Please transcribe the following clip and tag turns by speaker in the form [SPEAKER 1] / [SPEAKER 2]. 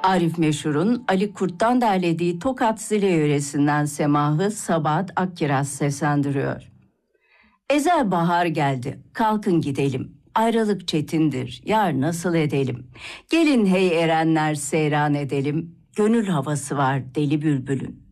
[SPEAKER 1] Arif Meşhur'un Ali Kurt'tan derlediği Tokat Zile yöresinden semahı Sabahat Akkiraz seslendiriyor. Ezel bahar geldi, kalkın gidelim. Ayrılık çetindir, yar nasıl edelim? Gelin hey erenler seyran edelim. Gönül havası var deli bülbülün.